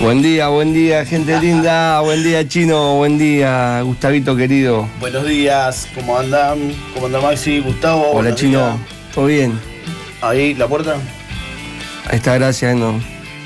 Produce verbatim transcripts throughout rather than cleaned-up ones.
Buen día, buen día, gente linda. Buen día, Chino. Buen día, Gustavito querido. Buenos días, ¿cómo andan? ¿Cómo anda Maxi, Gustavo? Hola, Chino. Días. ¿Todo bien? Ahí, la puerta. Ahí está, gracias, no.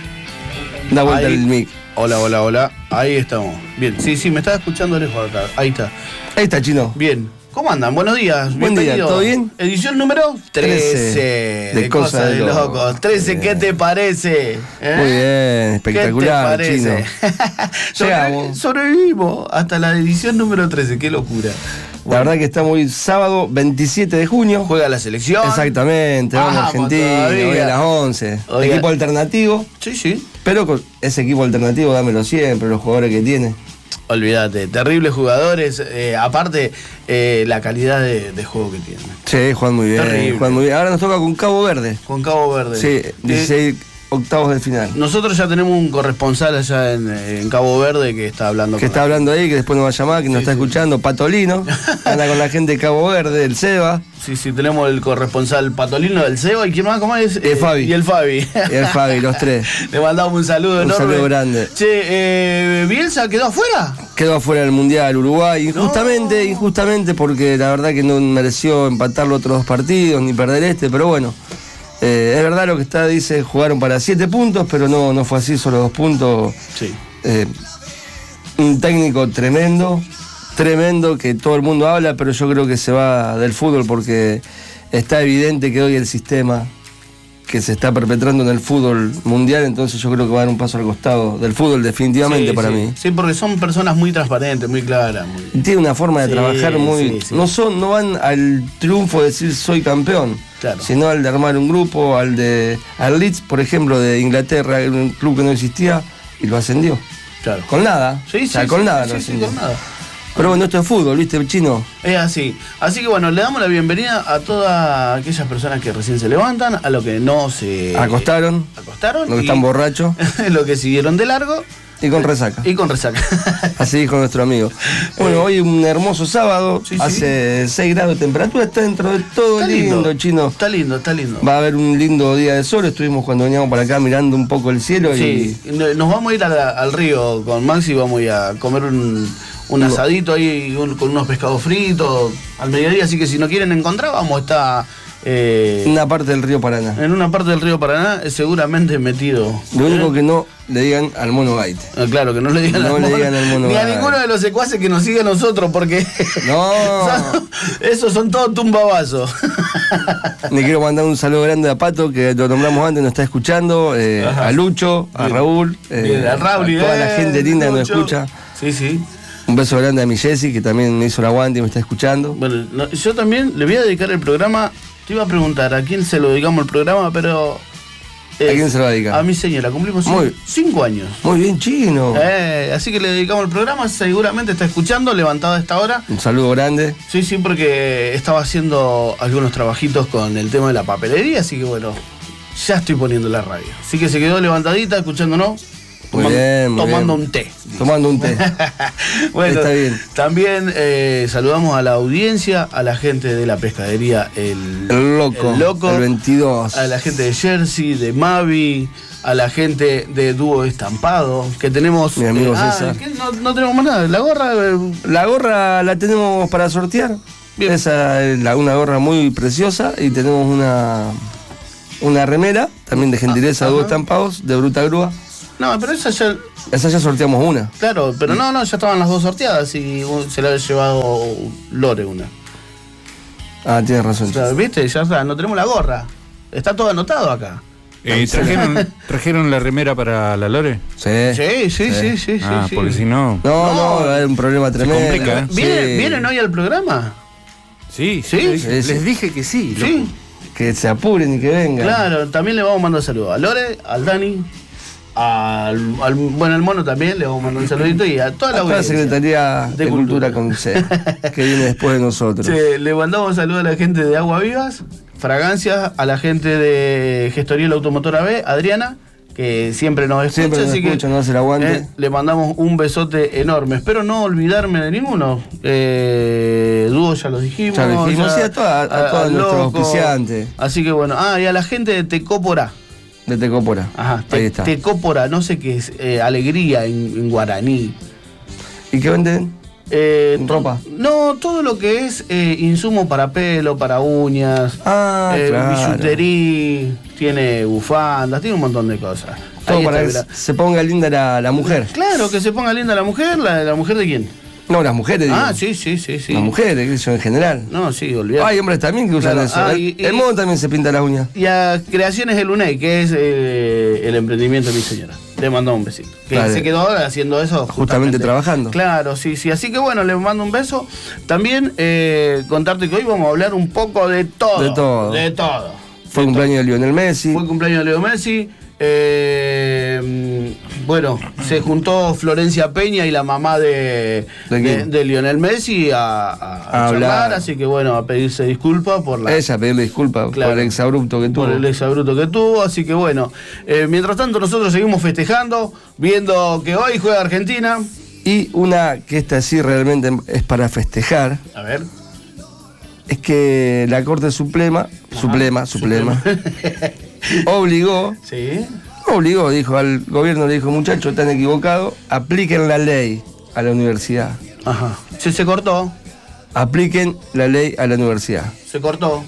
Da vuelta Ahí. el mic. Hola, hola, hola. Ahí estamos. Bien, sí, sí, me estaba escuchando lejos acá. Ahí está. Ahí está, Chino. Bien. ¿Cómo andan? Buenos días. Buen día, ¿todo bien? Edición número trece. De, de Cosas cosa de, de Locos. Locos. trece, ¿qué te parece? ¿Eh? Muy bien, espectacular, ¿Qué te parece? Chino. Llegamos. Sobrevivimos hasta la edición número trece, qué locura. La verdad que está muy sábado veintisiete de junio. Juega la selección. Exactamente, vamos a Argentina, hoy a las once. Oiga. Equipo alternativo. Sí, sí. Pero con ese equipo alternativo dámelo siempre, los jugadores que tiene. Olvídate, terribles jugadores, eh, aparte eh, la calidad de, de juego que tienen. Sí, juegan muy bien, Terrible. juegan muy bien. Ahora nos toca con Cabo Verde. Con Cabo Verde. Sí, dieciséis eh, octavos de final. Nosotros ya tenemos un corresponsal allá en, en Cabo Verde que está hablando. Que está la... hablando ahí, que después nos va a llamar, que nos sí, está sí. escuchando, Patolino, anda con la gente de Cabo Verde, el Seba. Sí, sí, tenemos el corresponsal Patolino, del Seba, ¿y quién más? ¿Cómo es? El Fabi. Y el Fabi. Y el Fabi, los tres. Le mandamos un saludo un enorme. Un saludo grande. Che, eh, ¿Bielsa quedó afuera? Quedó afuera del Mundial Uruguay, injustamente, no. injustamente, porque la verdad que no mereció empatar los otros dos partidos, ni perder este, pero bueno. Eh, es verdad lo que está, dice, jugaron para siete puntos, pero no, no fue así, solo dos puntos. Sí. Eh, un técnico tremendo, tremendo, que todo el mundo habla, pero yo creo que se va del fútbol porque está evidente que hoy el sistema que se está perpetrando en el fútbol mundial, entonces yo creo que va a dar un paso al costado del fútbol definitivamente sí, para sí. mí. Sí, porque son personas muy transparentes, muy claras. Muy... Tiene una forma de sí, trabajar muy... Sí, sí. No son, no van al triunfo de decir soy campeón, claro. sino al de armar un grupo, al de... Al Leeds, por ejemplo, de Inglaterra, un club que no existía, y lo ascendió. Claro. Con nada. Sí, sí, o sea, sí, con sí, nada sí, lo sí, ascendió. con nada. Pero bueno, esto es fútbol, ¿viste, Chino? Es así. Así que bueno, le damos la bienvenida a todas aquellas personas que recién se levantan, a los que no se... Acostaron. Acostaron. Los que están borrachos. Los que siguieron de largo. Y con resaca. Y con resaca. Así dijo nuestro amigo. Bueno, hoy un hermoso sábado, sí, hace sí. seis grados de temperatura, está dentro de todo está lindo, lindo, Chino. Está lindo, está lindo. Va a haber un lindo día de sol, estuvimos cuando veníamos para acá mirando un poco el cielo. Sí, y... nos vamos a ir a, al río con Maxi, vamos a ir a comer un, un asadito ahí un, con unos pescados fritos al mediodía, así que si no quieren encontrar, vamos a estar... Eh, en una parte del río Paraná. En una parte del río Paraná, seguramente metido. Lo único que no le digan al Mono Gaite. Ah, claro, que no le digan, no al, le mono, digan al Mono Ni Gaite. a ninguno de los secuaces que nos sigue a nosotros, porque. No. son, esos son todos tumbabazos. Le quiero mandar un saludo grande a Pato, que lo nombramos antes, nos está escuchando. Eh, a Lucho, a Raúl. Eh, Bien, a Raúl, a toda eh, la gente linda que nos escucha. Sí, sí. Un beso grande a mi Jessy, que también me hizo el aguante y me está escuchando. Bueno, no, yo también le voy a dedicar el programa. Te iba a preguntar a quién se lo dedicamos el programa, pero... Eh, ¿A quién se lo dedica? A mi señora, cumplimos muy, cinco años. Muy bien, Chino. Eh, así que le dedicamos el programa, seguramente está escuchando, levantado a esta hora. Un saludo grande. Sí, sí, porque estaba haciendo algunos trabajitos con el tema de la papelería, así que bueno, ya estoy poniendo la radio. Así que se quedó levantadita, escuchándonos. Muy tomando, bien, muy tomando bien. un té. Tomando un té. Bueno, está bien. También eh, saludamos a la audiencia, a la gente de la pescadería El, el, loco, el Loco, el veintidós. A la gente de Jersey, de Mavi, a la gente de Dúo Estampado, que tenemos... Mi amigo eh, César. Ah, no, no tenemos más nada. La gorra... Eh, la gorra la tenemos para sortear. Bien. Esa es la, una gorra muy preciosa y tenemos una, una remera, también de gentileza, ah, Dúo Estampados, de Bruta Grúa. No, pero esa ya... Esa ya sorteamos una. Claro, pero no, no, ya estaban las dos sorteadas y se la había llevado Lore una. Ah, tienes razón. Claro, ¿viste? Ya está, no tenemos la gorra. Está todo anotado acá. Eh, ¿trajeron, ¿Trajeron la remera para la Lore? Sí. Sí, sí, sí, sí. Ah, sí, porque sí. si no... No, no, no, es un problema tremendo. Se complica, ¿eh? ¿Vienen, sí. ¿Vienen hoy al programa? Sí, sí. Les, sí, les sí. dije que sí. Sí. Loco. Que se apuren y que vengan. Claro, también le vamos a mandar saludos a Lore, al Dani, al, al bueno, al Mono también le vamos a mandar un saludito y a toda la a toda la audiencia Secretaría de, de Cultura, Cultura con C, que viene después de nosotros. Sí, le mandamos saludos a la gente de Agua Vivas, Fragancias, a la gente de Gestoría La Automotora B, Adriana, que siempre nos escucha, siempre nos así escucha, que nos hace el aguante. Eh, le mandamos un besote enorme. Espero no olvidarme de ninguno. Eh, Dúo ya los dijimos. Ya lo dijimos, ya, sí, a todos a, a todos nuestros auspiciantes. Así que bueno, ah, y a la gente de Tecópora. De Tecópora. Ajá, Ahí te, está. Tecópora, no sé qué es, eh, alegría en, en guaraní. ¿Y qué venden? Eh, Ropa. No, todo lo que es eh, insumo para pelo, para uñas, Ah, eh, claro. billutería, tiene bufandas, tiene un montón de cosas. Todo Ahí para está, que mirá. se ponga linda la, la mujer. Claro, que se ponga linda la mujer, la, la mujer de quién. No, las mujeres, digo. Ah, sí, sí, sí, sí. Las mujeres, qué sé yo, en general. No, sí, olvidate. Hay hombres también que usan Claro, eso. ah, el, y- y- el mono también se pinta las uñas. Y a Creaciones El Unei, que es eh, el emprendimiento de mi señora. Le mando un besito. Que Claro. se quedó haciendo eso. Justamente trabajando. Claro, sí, sí. Así que bueno, le mando un beso. También eh, contarte que hoy vamos a hablar un poco de todo. De todo. De todo. Fue De cumpleaños de Lionel Messi. Fue cumpleaños de Leo Messi. Eh, bueno, se juntó Florencia Peña y la mamá de, ¿De de, quién? de Lionel Messi a, a- a A charlar, hablar. así que bueno, a pedirse disculpas por la, Ella pedirle disculpas Claro. por el exabrupto que tuvo. por el exabruto que tuvo, así que bueno, eh, mientras tanto nosotros seguimos festejando, viendo que hoy juega Argentina. Y una que esta sí realmente es para festejar, A ver. es que la Corte Suprema, Suprema, Suprema, obligó, Sí. obligó, dijo al gobierno, le dijo, muchachos, están equivocados, apliquen la ley a la universidad. Ajá. Sí, se cortó. Apliquen la ley a la universidad. Se cortó.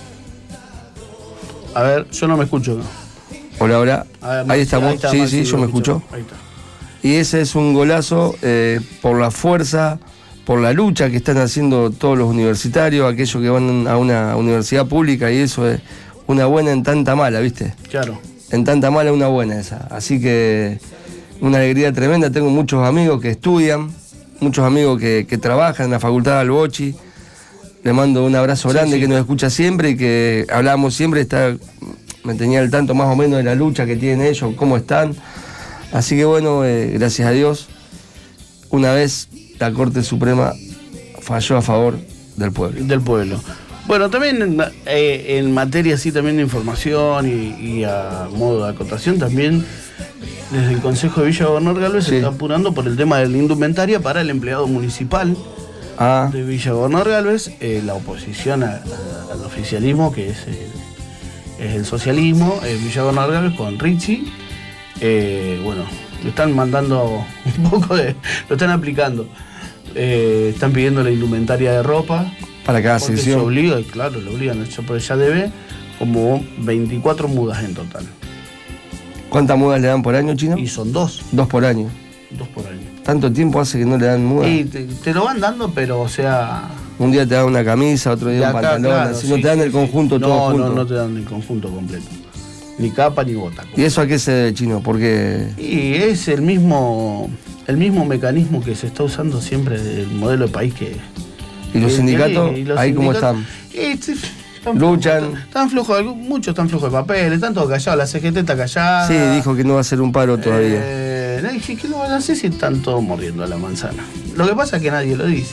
A ver, yo no me escucho. Hola, hola. A ver, Ahí Maxi, estamos. está, sí, Maxi, sí, yo lo me escucho. Ahí está. Y ese es un golazo eh, por la fuerza, por la lucha que están haciendo todos los universitarios, aquellos que van a una universidad pública, y eso es una buena en tanta mala, ¿viste? Claro. En tanta mala una buena esa. Así que una alegría tremenda. Tengo muchos amigos que estudian, muchos amigos que, que trabajan en la Facultad de Albochi. Le mando un abrazo Sí, grande sí. que nos escucha siempre y que hablábamos siempre, está, me tenía al tanto más o menos de la lucha que tienen ellos, cómo están. Así que bueno, eh, gracias a Dios, una vez la Corte Suprema falló a favor del pueblo. Del pueblo. Bueno, también en, eh, en materia así también de información y, y a modo de acotación, también desde el Consejo de Villa Gobernador Galvez Sí. se está apurando por el tema de la indumentaria para el empleado municipal Ah, de Villa Gobernador Galvez, eh, la oposición a- a- al oficialismo, que es, eh, es el socialismo, eh, Villa Gobernador Galvez con Richie, eh, bueno, le están mandando un poco de, lo están aplicando, Eh, están pidiendo la indumentaria de ropa, para cada porque se sección. obliga, claro, lo obligan, eso pues ya debe como veinticuatro mudas en total, ¿Cuántas mudas le dan por año, Chino? y son dos, Dos por año. dos por año. Tanto tiempo hace que no le dan mudas. Y te, te lo van dando, pero o sea... Un día te dan una camisa, otro de día un acá, pantalón, claro, así sí, no te dan sí, el sí. conjunto no, todo junto. No, no te dan el conjunto completo. Ni capa ni bota. ¿Y eso a qué se debe, Chino? Porque Y es el mismo, el mismo mecanismo que se está usando siempre del modelo de país que... ¿Y los que- sindicatos? y los ¿Ahí cómo sindicatos- están? y, sí, están Luchan. flojos, Están flojos, muchos están flojos de papel, están todos callados, la C G T está callada. Sí, dijo que no va a hacer un paro todavía. Eh, no, y sí, ¿qué lo van a hacer si están todos mordiendo a la manzana? Lo que pasa es que nadie lo dice.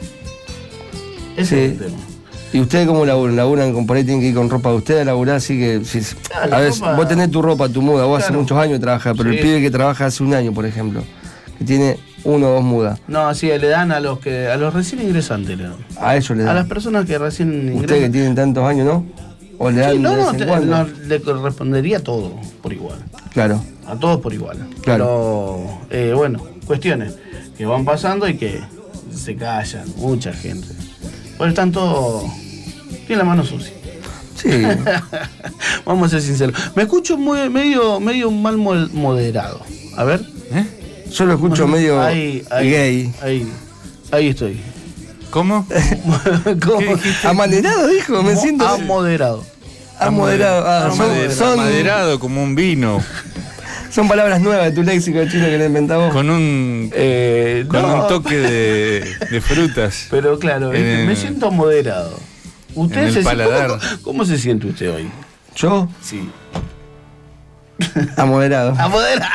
Ese Sí. es el tema. ¿Y ustedes cómo laburan? ¿Laburan con por ahí tienen que ir con ropa de ustedes a laburar? Así que, si- Ah, la a ver, ropa- vos tenés tu ropa, tu muda, vos hace Claro. muchos años trabajas, pero Sí. el pibe que trabaja hace un año, por ejemplo, que tiene uno o dos mudas, No, sí, le dan a los que a los recién ingresantes le dan. a ellos le A dan. las personas que recién ingresan. Ustedes que tienen tantos años, ¿no? ¿O le dan Sí, no, de no, vez en te- cuando? no, le correspondería todo por igual. Claro. A todos por igual. Claro. Pero, eh, bueno, cuestiones que van pasando y que se callan, mucha gente. Pues están todos. Tienen la mano sucia. Sí. Vamos a ser sinceros. Me escucho muy, medio, medio mal mo- moderado. A ver. ¿Eh? Yo lo escucho medio Ahí, ahí, gay. Ahí, ahí estoy. ¿Cómo? ¿Cómo? ¿Qué dijiste? Amanerado, dijo, me siento. Amoderado. Amoderado. Ah, son, Amader- son, Amaderado como un vino, son palabras nuevas de tu léxico chino que le inventamos. con un, Eh, con no, un toque de, de frutas. Pero claro, En- me siento moderado. ¿Usted en el se paladar. ¿cómo, cómo se siente usted hoy? Yo, Sí. amoderado. Amoderado.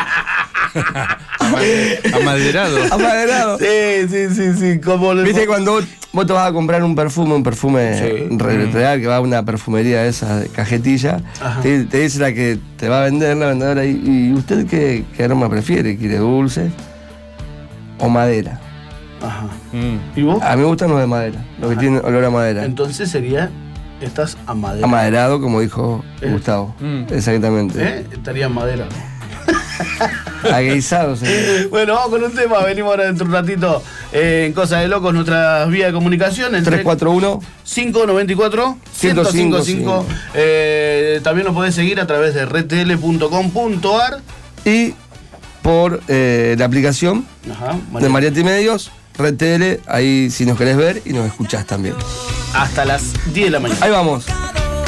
Amaderado. Amaderado. Sí, sí, sí, sí. Como el- Viste cuando vos, vos te vas a comprar un perfume, un perfume Sí. re- real que va a una perfumería de esas de cajetilla, Ajá. te, te dice la que te va a vender, la vendedora, y, y usted qué, qué aroma prefiere, ¿quiere dulce o madera? Ajá. Mm. ¿Y vos? A mí me gustan los de madera, los que Ajá. tienen olor a madera. Entonces sería Estás amaderado. Amaderado, como dijo Eh. Gustavo. Mm. Exactamente. ¿Eh? Estaría en madera, ¿no? Aguisado, señor. Bueno, vamos con un tema. Venimos ahora dentro de un ratito eh, en Cosa de Locos, nuestra vía de comunicación. tres cuatro uno cinco noventa y cuatro ciento cincuenta y cinco. Eh, también nos podés seguir a través de redtl punto com punto ar. y por eh, la aplicación Ajá, de Mariachi Medios, Red T L, ahí si nos querés ver y nos escuchás también. Hasta las diez de la mañana. Ahí vamos.